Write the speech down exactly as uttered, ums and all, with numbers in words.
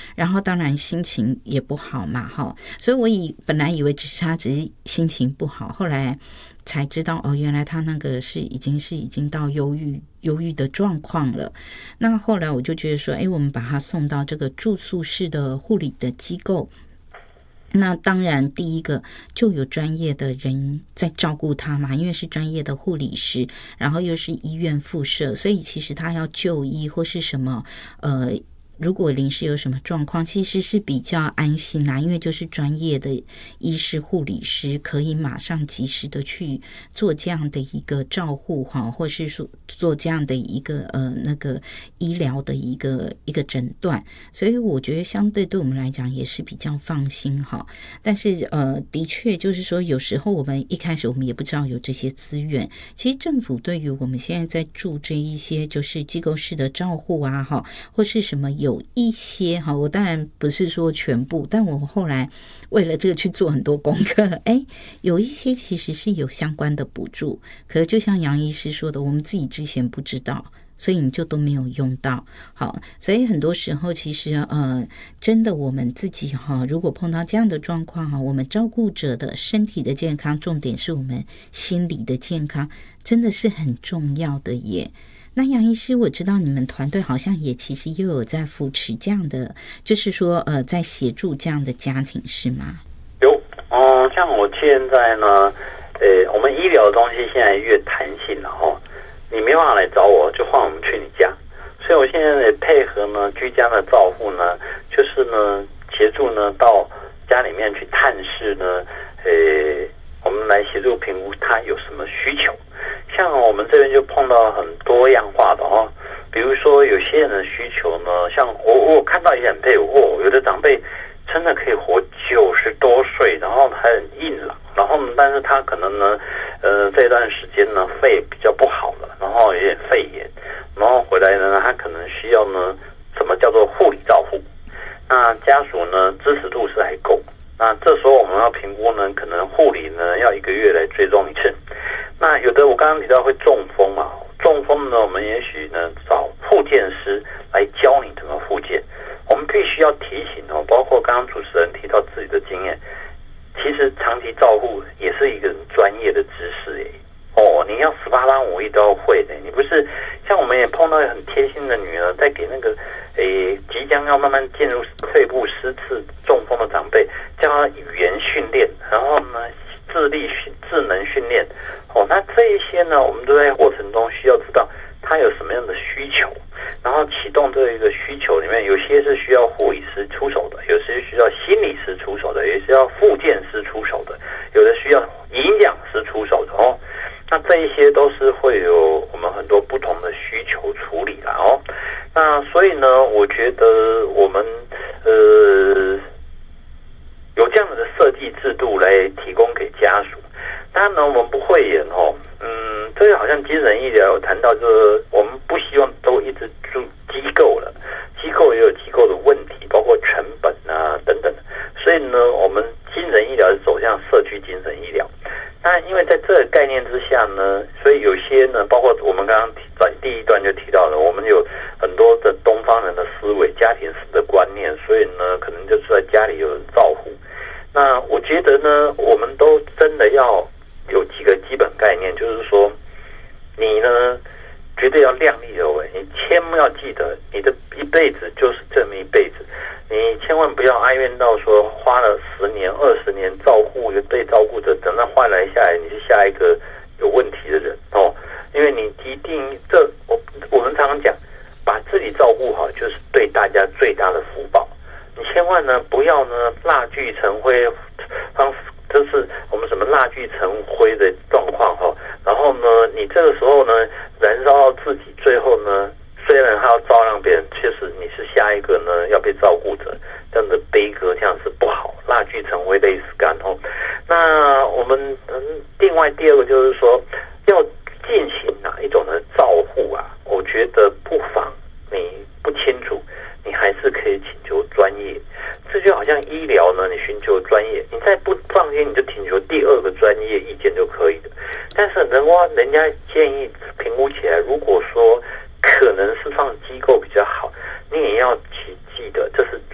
然后当然心情也不好嘛，哈，所以我以本来以为只是他只是心情不好，后来才知道哦，原来他那个是已经是已经到忧郁忧郁的状况了。那后来我就觉得说，哎，我们把他送到这个住宿式的护理的机构。那当然第一个就有专业的人在照顾他嘛，因为是专业的护理师，然后又是医院附设，所以其实他要就医或是什么呃如果临时有什么状况，其实是比较安心啦，因为就是专业的医师护理师可以马上及时的去做这样的一个照护哈，或是说做这样的一个呃那个医疗的一个一个诊断，所以我觉得相对对我们来讲也是比较放心哈。但是呃的确就是说有时候我们一开始我们也不知道有这些资源，其实政府对于我们现在在住这一些就是机构式的照护啊哈，或是什么有一些哈，我当然不是说全部，但我后来为了这个去做很多功课，哎，有一些其实是有相关的补助，可是就像杨医师说的，我们自己之前不知道，所以你就都没有用到。好，所以很多时候其实呃，真的我们自己哈，如果碰到这样的状况哈，我们照顾者的身体的健康，重点是我们心理的健康，真的是很重要的耶。那杨医师，我知道你们团队好像也其实又有在扶持这样的，就是说呃，在协助这样的家庭，是吗？ 有，嗯，像我现在呢，呃，我们医疗的东西现在越弹性了哈，你没办法来找我，就换我们去你家。所以我现在也配合呢居家的照护呢，就是呢协助呢到家里面去探视呢，呃，我们来协助评估他有什么需求。像我们这边就碰到很多样化的哦，比如说有些人的需求呢，像我我看到也很佩服，哦，有的长辈真的可以活九十多岁，然后还很硬朗，然后呢，但是他可能呢，呃，这段时间呢肺比较不好了，然后有点肺炎，然后回来呢，他可能需要呢，什么叫做护理照护？那家属呢支持度是还够，那这时候我们要评估呢，可能护理呢要一个月来追踪一次。那有的我刚刚提到会中风嘛，中风呢，我们也许呢找复健师来教你怎么复健。我们必须要提醒哦，包括刚刚主持人提到自己的经验，其实长期照护也是一个专业的知识耶。哦，你要十八般武艺都要会的，你不是像我们也碰到很贴心的女儿，在给那个诶即将要慢慢进入肺部失智中风的长辈，叫他语言训练，然后呢智力训智能训练。哦，那这一些呢，我们都在过程中需要知道他有什么样的需求，然后启动这一个需求里面，有些是需要护理师出手的，有些需要心理师出手的，有些需要复健师出手的，有的需要营养师出手的哦。那这一些都是会有我们很多不同的需求处理啦哦。那所以呢，我觉得我们呃有这样的设计制度来提供给家属。当然呢，我们不讳言哦，嗯，这个好像精神医疗有谈到，就是我们不希望都一直住机构了，机构也有机构的问题，包括成本啊等等。所以呢，我们精神医疗是走向社区精神医疗。那因为在这个概念之下呢，所以有些呢，包括我们刚刚在第一段就提到了，我们有很多的东方人的思维、家庭式的观念，所以呢，可能就是在家里有人照护。那我觉得呢，我们都真的要有几个基本概念，就是说，你呢绝对要量力而为，你千万要记得，你的一辈子就是这么一辈子，你千万不要哀怨到说花了十年、二十年照顾一个被照顾者，等到换来下来，你是下一个有问题的人哦，因为你一定这我我们常常讲，把自己照顾好，就是对大家最大的福报。你千万呢不要呢蜡炬成灰，方就是我们什么蜡炬成灰的状况哈。然后呢，你这个时候呢燃烧到自己，最后呢虽然还要照亮别人，确实你是下一个呢要被照顾者，这样的悲歌这样是不好。蜡炬成灰类似干哦。那我们嗯，另外第二个就是说要进行哪一种的照护啊？我觉得不妨你不清楚，你还是可以请求专业。这就好像医疗呢，你寻求专业，你再不放心，你就请求第二个专业意见就可以了。但是人哇，人家